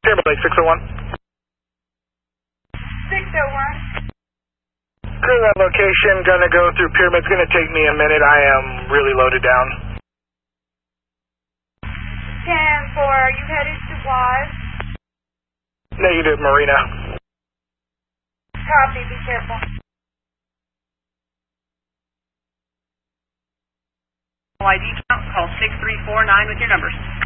Pyramid Lake 601. 601. Clear that location, gonna go through Pyramid's gonna take me a minute, I am really loaded down. 10-4, are you headed to Wise? Negative, Marina. Copy, be careful. ID count, call 6349 with your numbers.